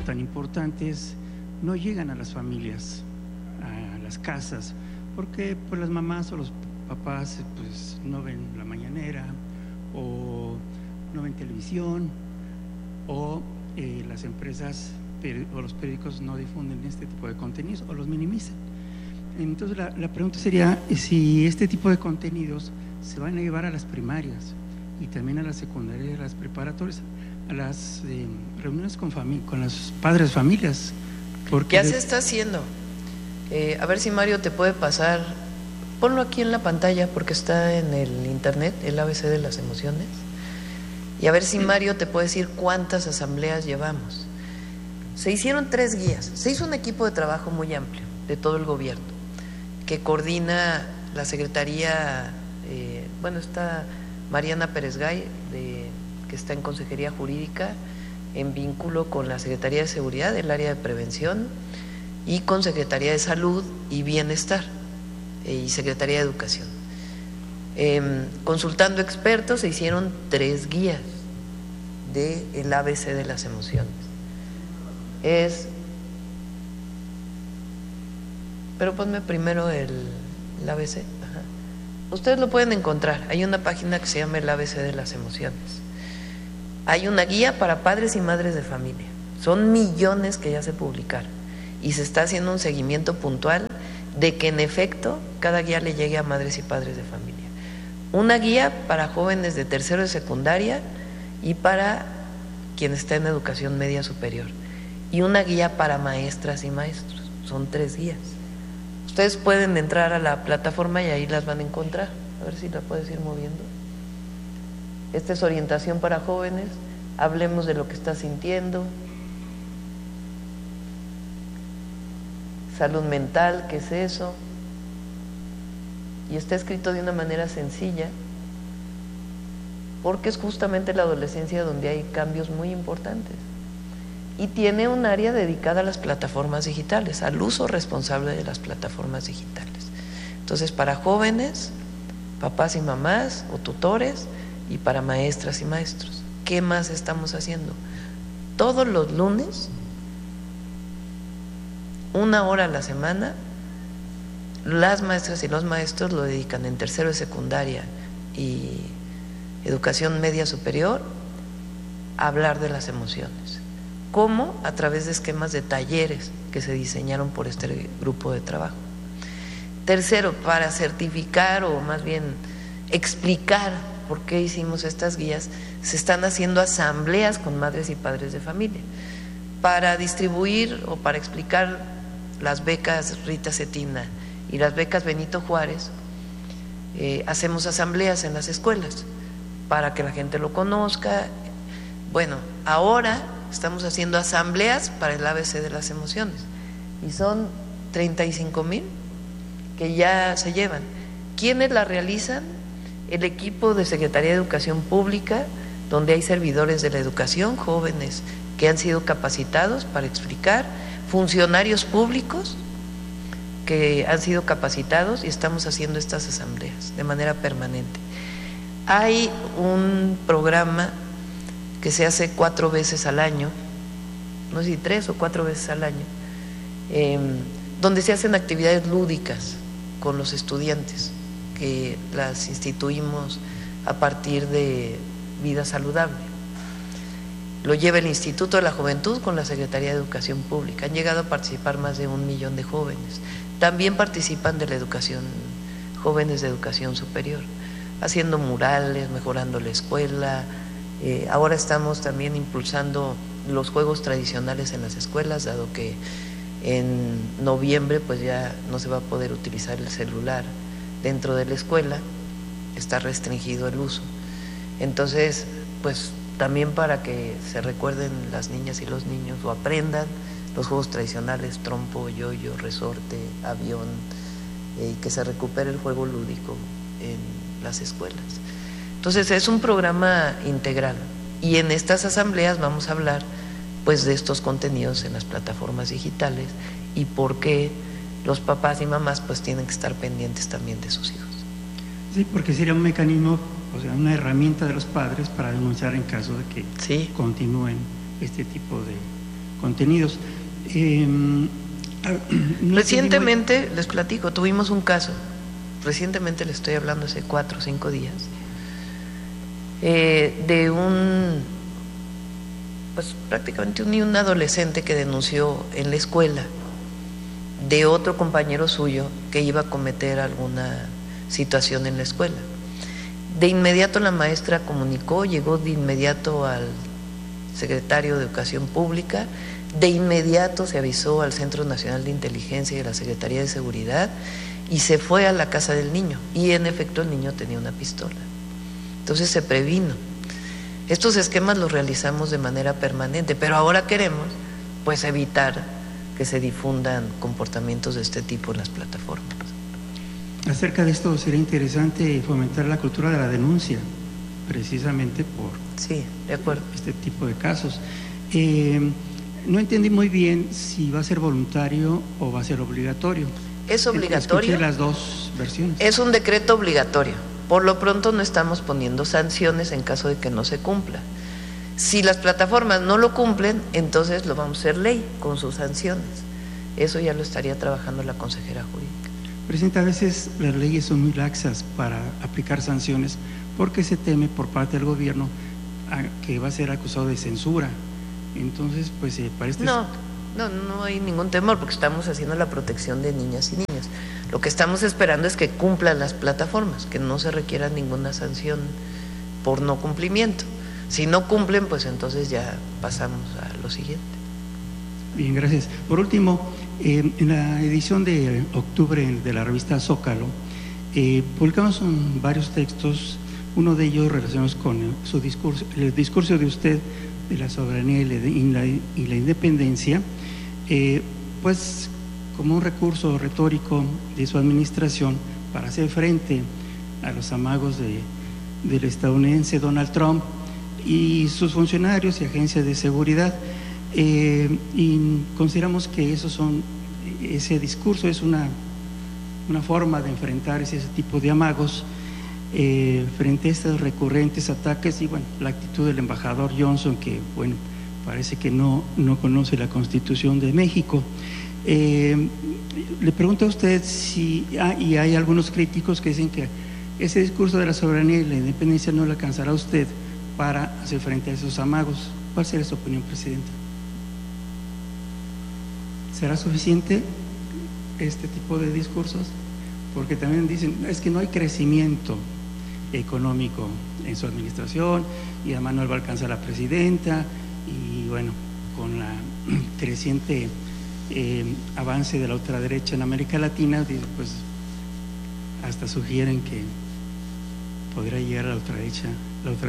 tan importantes no llegan a las familias, a las casas, porque pues las mamás o los papás pues no ven la mañanera o no ven televisión, o las empresas o los periódicos no difunden este tipo de contenidos o los minimizan. Entonces la pregunta sería si este tipo de contenidos se van a llevar a las primarias y también a las secundarias y a las preparatorias, a las reuniones con los padres de familias. Porque ya se está haciendo. A ver si Mario te puede pasar, ponlo aquí en la pantalla porque está en el internet, el ABC de las emociones, y a ver si Mario te puede decir cuántas asambleas llevamos. Se hicieron 3 guías, se hizo un equipo de trabajo muy amplio de todo el gobierno que coordina la Secretaría, está Mariana Pérez Gay, que está en Consejería Jurídica, en vínculo con la Secretaría de Seguridad, el área de prevención, y con Secretaría de Salud y Bienestar y Secretaría de Educación. Consultando expertos se hicieron 3 guías del ABC de las emociones. Pero ponme primero el ABC. Ajá. Ustedes lo pueden encontrar, hay una página que se llama el ABC de las emociones. Hay una guía para padres y madres de familia, son millones que ya se publicaron y se está haciendo un seguimiento puntual de que en efecto cada guía le llegue a madres y padres de familia. Una guía para jóvenes de tercero de secundaria y para quien está en educación media superior, y una guía para maestras y maestros. Son 3 guías. Ustedes pueden entrar a la plataforma y ahí las van a encontrar. A ver si la puedes ir moviendo. Esta es orientación para jóvenes. Hablemos de lo que estás sintiendo. Salud mental, ¿qué es eso? Y está escrito de una manera sencilla, porque es justamente la adolescencia donde hay cambios muy importantes. Y tiene un área dedicada a las plataformas digitales, al uso responsable de las plataformas digitales. Entonces, para jóvenes, papás y mamás o tutores, y para maestras y maestros. ¿Qué más estamos haciendo? Todos los lunes, 1 hora a la semana, las maestras y los maestros lo dedican en tercero de secundaria y educación media superior a hablar de las emociones. ¿Cómo? A través de esquemas de talleres que se diseñaron por este grupo de trabajo. Tercero, para certificar o más bien explicar por qué hicimos estas guías, se están haciendo asambleas con madres y padres de familia para distribuir o para explicar las becas Rita Cetina y las becas Benito Juárez. Hacemos asambleas en las escuelas para que la gente lo conozca. Bueno, ahora estamos haciendo asambleas para el ABC de las emociones y son 35,000 que ya se llevan. ¿Quiénes la realizan? El equipo de Secretaría de Educación Pública, donde hay servidores de la educación, jóvenes que han sido capacitados para explicar, funcionarios públicos que han sido capacitados, y estamos haciendo estas asambleas de manera permanente. Hay un programa que se hace 4 veces al año, no sé si 3 o 4 veces al año, donde se hacen actividades lúdicas con los estudiantes, que las instituimos a partir de Vida Saludable. Lo lleva el Instituto de la Juventud con la Secretaría de Educación Pública. Han llegado a participar más de 1 millón de jóvenes. También participan de la educación, jóvenes de educación superior, haciendo murales, mejorando la escuela. Ahora estamos también impulsando los juegos tradicionales en las escuelas, dado que en noviembre pues ya no se va a poder utilizar el celular dentro de la escuela, está restringido el uso. Entonces, pues también para que se recuerden las niñas y los niños o aprendan los juegos tradicionales, trompo, yoyo, resorte, avión, y que se recupere el juego lúdico en las escuelas. Entonces es un programa integral, y en estas asambleas vamos a hablar pues de estos contenidos en las plataformas digitales y por qué los papás y mamás pues tienen que estar pendientes también de sus hijos. Sí, porque sería un mecanismo, o sea, una herramienta de los padres para denunciar en caso de que continúen este tipo contenidos. Recientemente, les platico, tuvimos un caso, recientemente le estoy hablando hace 4 o 5 días, de pues prácticamente un adolescente que denunció en la escuela de otro compañero suyo que iba a cometer alguna situación en la escuela. De inmediato la maestra comunicó, llegó de inmediato al secretario de Educación Pública, de inmediato se avisó al Centro Nacional de Inteligencia y a la Secretaría de Seguridad y se fue a la casa del niño, y en efecto el niño tenía una pistola. Entonces se previno. Estos esquemas los realizamos de manera permanente, pero ahora queremos pues evitar que se difundan comportamientos de este tipo en las plataformas. Acerca de esto sería interesante fomentar la cultura de la denuncia, precisamente por sí, de acuerdo. Este tipo de casos. No entendí muy bien si va a ser voluntario o va a ser obligatorio. Es obligatorio. Escuché las dos versiones. Es un decreto obligatorio. Por lo pronto no estamos poniendo sanciones en caso de que no se cumpla. Si las plataformas no lo cumplen, entonces lo vamos a hacer ley con sus sanciones. Eso ya lo estaría trabajando la consejera jurídica. Presidenta, a veces las leyes son muy laxas para aplicar sanciones porque se teme por parte del gobierno que va a ser acusado de censura. Entonces, pues para este... No hay ningún temor porque estamos haciendo la protección de niñas y niños. Lo que estamos esperando es que cumplan las plataformas, que no se requiera ninguna sanción por no cumplimiento. Si no cumplen, pues entonces ya pasamos a lo siguiente. Bien, gracias. Por último, en la edición de octubre de la revista Zócalo, publicamos varios textos, uno de ellos relacionados con su discurso, el discurso de usted de la soberanía y la independencia, pues como un recurso retórico de su administración para hacer frente a los amagos del estadounidense Donald Trump y sus funcionarios y agencias de seguridad. Y consideramos que ese discurso es una forma de enfrentar ese tipo de amagos frente a estos recurrentes ataques y bueno, la actitud del embajador Johnson, que bueno, parece que no conoce la Constitución de México. Le pregunto a usted si y hay algunos críticos que dicen que ese discurso de la soberanía y la independencia no le alcanzará a usted para hacer frente a esos amagos. ¿Cuál será su opinión, Presidenta? ¿Será suficiente este tipo de discursos? Porque también dicen, es que no hay crecimiento económico en su administración y además no va a alcanzar a la presidenta y bueno, con la creciente avance de la ultraderecha en América Latina, pues hasta sugieren que podría llegar a la ultraderecha